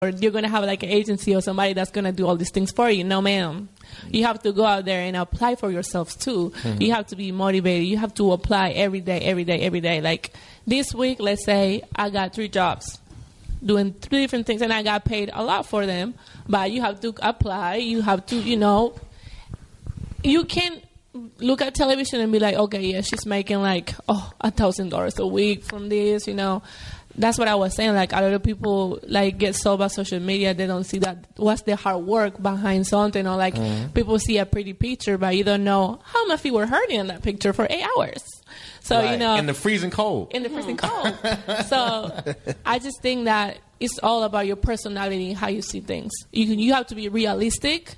or you're going to have like an agency or somebody that's going to do all these things for you. No, ma'am. You have to go out there and apply for yourself too. You have to be motivated. You have to apply every day. Like this week, let's say I got 3 jobs doing 3 different things and I got paid a lot for them, but you have to apply. You have to, you can't look at television and be like, okay, yeah, she's making like, $1,000 a week from this, That's what I was saying. Like, a lot of people like get sold by social media. They don't see that what's the hard work behind something. Or like people see a pretty picture, but you don't know how much feet were hurting in that picture for 8 hours. So in the freezing cold. So I just think that it's all about your personality and how you see things. You have to be realistic.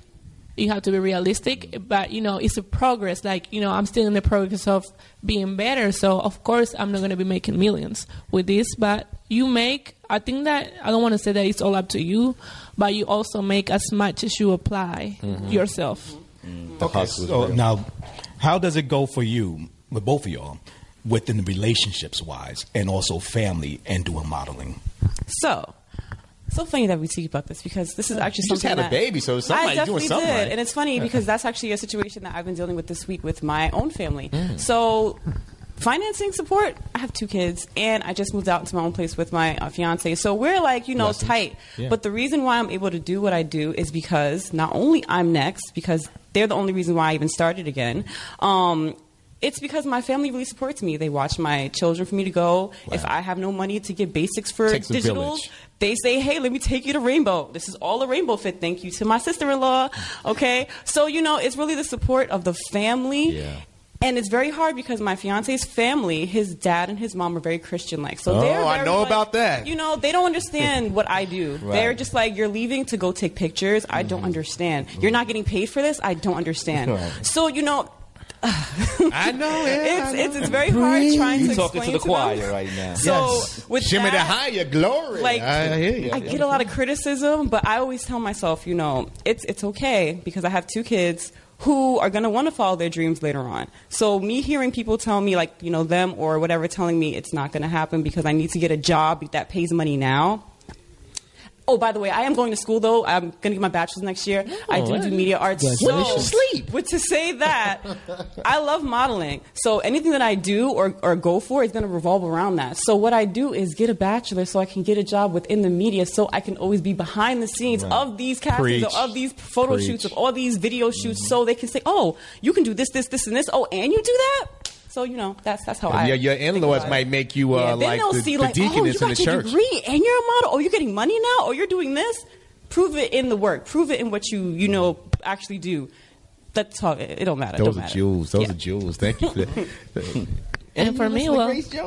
But it's a progress. Like, I'm still in the progress of being better. So of course I'm not going to be making millions with this, but I think that I don't want to say that it's all up to you, but you also make as much as you apply yourself. Okay, so now how does it go for you with both of y'all within the relationships wise and also family and doing modeling? So funny that we speak about this because this is actually something you just had a baby, so somebody's doing something right. And it's funny because that's actually a situation that I've been dealing with this week with my own family. So financing support, I have 2 kids and I just moved out into my own place with my fiance. So we're like, tight. Yeah. But the reason why I'm able to do what I do is because not only I'm next, because they're the only reason why I even started again. It's because my family really supports me. They watch my children for me to go. Wow. If I have no money to get basics for digital, they say, hey, let me take you to Rainbow. This is all a Rainbow fit. Thank you to my sister-in-law. Okay? So, it's really the support of the family. Yeah. And it's very hard because my fiance's family, his dad and his mom are very Christian-like. So I know about that. They don't understand what I do. Right. They're just like, you're leaving to go take pictures. I don't understand. You're not getting paid for this. I don't understand. Right. So, I know it. It's very hard trying to explain talking to the choir right now. So with shimmy the that, higher glory. Like I hear you. I get a lot of criticism, but I always tell myself, it's okay because I have 2 kids who are going to want to follow their dreams later on. So me hearing people tell me like, them or whatever telling me it's not going to happen because I need to get a job that pays money now. Oh, by the way, I am going to school, though. I'm going to get my bachelor's next year. I do media arts. So, sleep. But to say that, I love modeling. So anything that I do or go for is going to revolve around that. So what I do is get a bachelor so I can get a job within the media so I can always be behind the scenes of these castings, or of these photo shoots, of all these video shoots, so they can say, oh, you can do this, this, this, and this. Oh, and you do that? So, that's how I your in-laws might make you like the deaconess in the church. Degree and you're a model. Oh, you're getting money now? Oh, you're doing this? Prove it in the work. Prove it in what you actually do. That's how it don't matter. Those are jewels. Those are jewels. Thank you for that. And for me,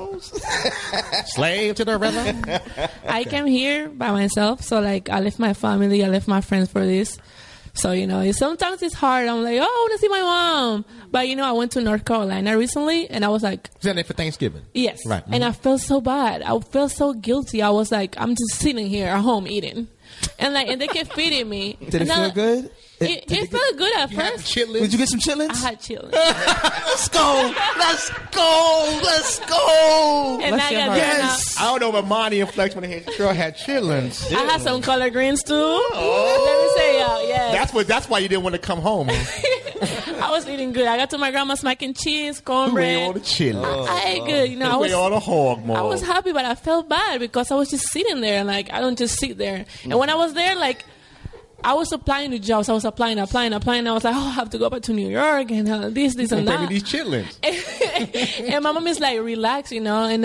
slave to the rhythm. I came here by myself. So, like, I left my family. I left my friends for this. So, sometimes it's hard. I'm like, I want to see my mom. But, I went to North Carolina recently, and I was like... Is that there for Thanksgiving? Yes. Right. And I felt so bad. I felt so guilty. I was like, I'm just sitting here at home eating. And they kept feeding me. Did it feel good? It felt good at first. Did you get some chitlins? I had chitlins. Let's go. And I got yes. I don't know if Monty and Flex when they had chitlins. I had some collard greens too. Let me say, yes. That's why you didn't want to come home. I was eating good. I got to my grandma's mac and cheese, cornbread. All the chitlins. I ate good. I was all the hog maw. I was happy, but I felt bad because I was just sitting there. Like, I don't just sit there. And when I was there, like, I was applying to jobs. I was applying. I was like, I have to go back to New York and this and that. Pay me these chitlins. And my mom is like, relax, and I'm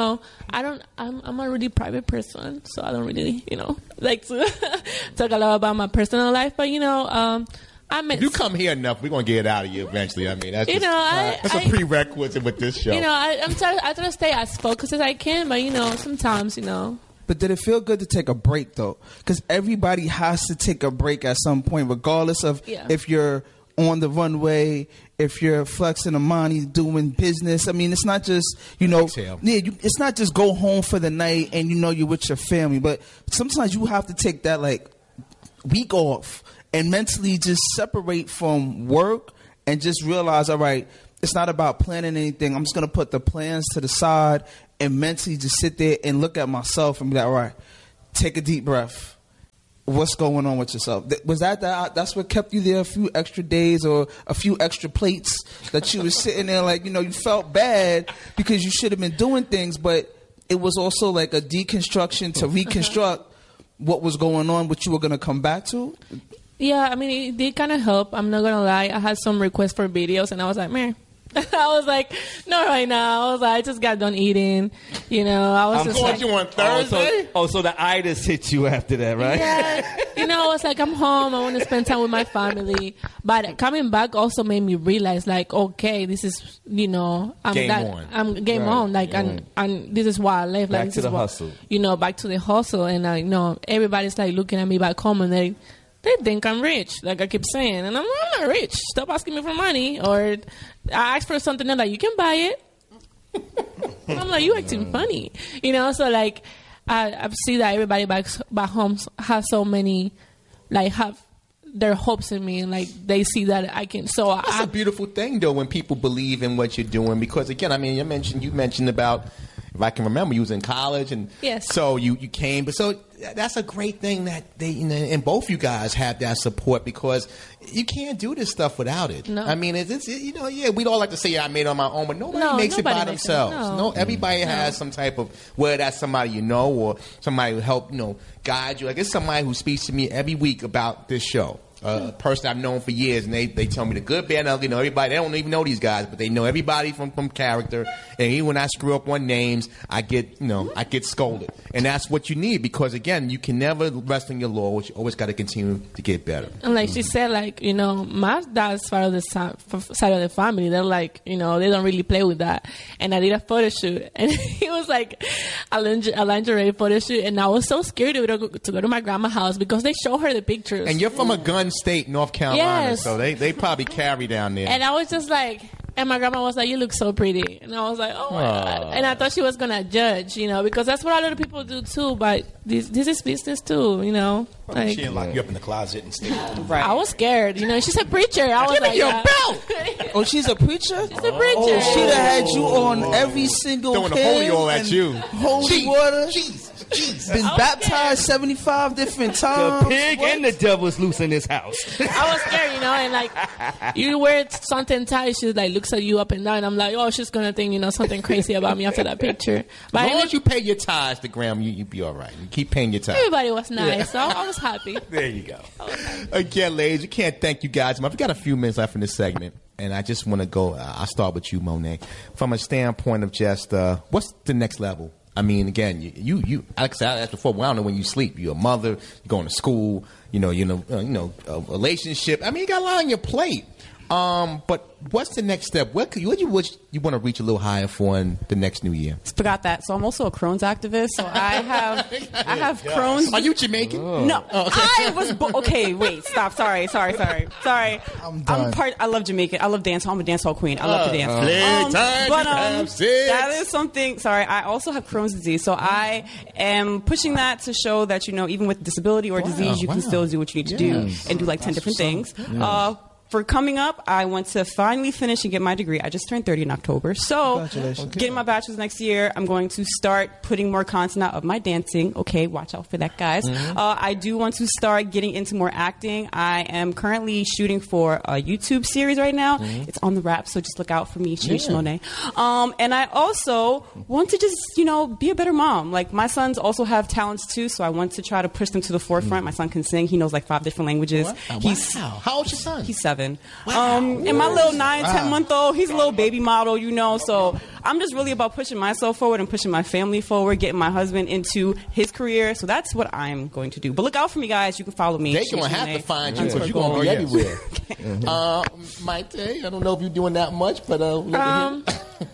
a really private person, so I don't really, like to talk a lot about my personal life. But if you come here enough, we're gonna get it out of you eventually. I mean, that's that's a prerequisite with this show. I try to stay as focused as I can, but sometimes. But did it feel good to take a break, though? Because everybody has to take a break at some point, regardless of if you're on the runway, if you're flexing the money, doing business. I mean, it's not just, it's not just go home for the night and you're with your family. But sometimes you have to take that, week off and mentally just separate from work and just realize, all right, it's not about planning anything. I'm just going to put the plans to the side and mentally just sit there and look at myself and be like, all right, take a deep breath. what's going on with yourself? Was that's what kept you there a few extra days or a few extra plates that you were sitting there like, you felt bad because you should have been doing things, but it was also like a deconstruction to reconstruct what was going on, what you were going to come back to? Yeah, I mean, it did kind of help. I'm not going to lie. I had some requests for videos, and I was like, man. I was like, not right now. I was like, I just got done eating. I was just like, you on Thursday? So the itis hit you after that, right? Yeah. I was like, I'm home. I want to spend time with my family. But coming back also made me realize, like, okay, this is, I'm game on. Like, and this is why I left. Back like, to the hustle. Back to the hustle. And, everybody's like looking at me back home and they think I'm rich, like I keep saying. And I'm not rich. Stop asking me for money. Or I ask for something and you can buy it. I'm like, you acting funny. So like, I see that everybody back home has so many, like, have their hopes in me. And like, they see that I can. So that's a beautiful thing, though, when people believe in what you're doing. Because, again, I mean, you mentioned about, if I can remember, you was in college, and yes. So you came. But so that's a great thing that they, and both you guys have that support, because you can't do this stuff without it. No. I mean, we'd all like to say, yeah, I made it on my own, but nobody makes it by themselves. No, everybody has some type of, whether that's somebody or somebody who help, guide you. Like, it's somebody who speaks to me every week about this show. A person I've known for years, and they tell me the good, bad, and ugly. Everybody. They don't even know these guys, but they know everybody from character. And even when I screw up on names, I get scolded, and that's what you need, because again, you can never rest on your laurels. You always got to continue to get better. And like she said, like my dad's side of the family, they're like they don't really play with that. And I did a photo shoot, and it was like a lingerie photo shoot, and I was so scared to go to my grandma's house because they show her the pictures. And you're from a gun state, North Carolina, yes. So they probably carry down there. And I was just like, and my grandma was like, you look so pretty. And I was like, oh my God. And I thought she was going to judge, because that's what a lot of people do too. But this is business too, Like, she didn't lock you up in the closet and stay. Right. I was scared, she's a preacher. I was like, your belt. Oh, she's a preacher? She's a preacher. Oh, she'd have had you on every single throwing the holy oil at you. Holy water. Jesus. Been baptized 75 different times. The pig and the devil's loose in this house. I was scared, and like, you wear something tight, she like looks at you up and down. I'm like, oh, she's gonna think something crazy about me after that picture. But as long as you pay your tithes to Graham, you be all right. You keep paying your tithes. Everybody was nice, so I was happy. There you go. Again, ladies, we can't thank you guys enough. We've got a few minutes left in this segment, and I just want to go. I'll start with you, Monet, from a standpoint of just what's the next level. I mean, again, you like I said, I asked before, we don't know when you sleep. You're a mother, you're going to school, a relationship. I mean, you got a lot on your plate. But what's the next step? What you want to reach a little higher for in the next new year? Forgot that. So I'm also a Crohn's activist. So I have Crohn's. Are you Jamaican? Oh. No, I was. Okay, wait, stop. Sorry. I'm done. I love Jamaican. I love dance. I'm a dancehall queen. I love to dance. That is something. Sorry, I also have Crohn's disease. So I am pushing that to show that even with disability or disease, you can still do what you need to do and do like 10 different things. For coming up, I want to finally finish and get my degree. I just turned 30 in October. So getting my bachelor's next year, I'm going to start putting more content out of my dancing. Okay, watch out for that, guys. Mm-hmm. I do want to start getting into more acting. I am currently shooting for a YouTube series right now. Mm-hmm. It's on the wrap, so just look out for me, Shanice Monet. And I also want to just, be a better mom. Like, my sons also have talents too, so I want to try to push them to the forefront. Mm-hmm. My son can sing. He knows like 5 different languages. Wow. How old's your son? He's 7. Wow. And my little 9-10-month-old, he's a little baby model, so I'm just really about pushing myself forward and pushing my family forward, getting my husband into his career. So that's what I'm going to do. But look out for me, guys. You can follow me. They're going to have to find you because you're going to be everywhere. Maite, I don't know if you're doing that much, but I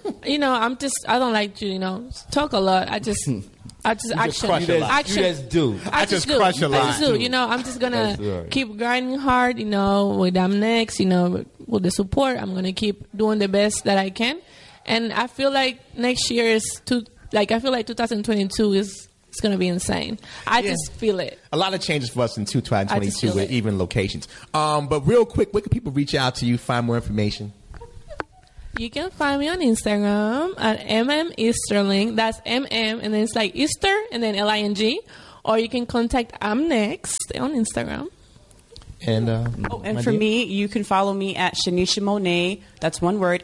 don't like to, talk a lot. I just action. You just do. I just crush a lot. I just do. I'm just gonna keep grinding hard. With them next. With the support, I'm gonna keep doing the best that I can. And I feel like next year I feel like 2022 is gonna be insane. I just feel it. A lot of changes for us in 2022 with even locations. But real quick, where can people reach out to you, find more information? You can find me on Instagram at MM Easterling. That's MM, and then it's like Easter, and then LING. or you can contact I'm Next on Instagram. And for me, you can follow me at Shanisha Monet. That's one word,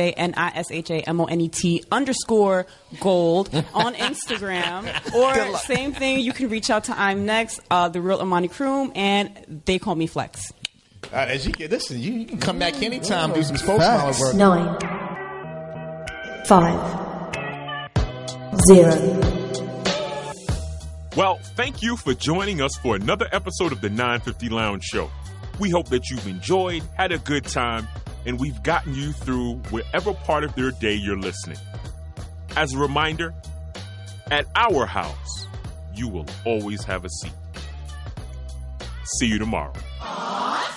SHANISHAMONET_gold on Instagram. Or same thing, you can reach out to I'm Next, the real Imani Kroom, and they call me Flex. As you get listen, you can come back anytime, do some spokesman work. 9, 5, 0. Well, thank you for joining us for another episode of the 950 Lounge Show. We hope that you've enjoyed, had a good time, and we've gotten you through whatever part of your day you're listening. As a reminder, at our house, you will always have a seat. See you tomorrow.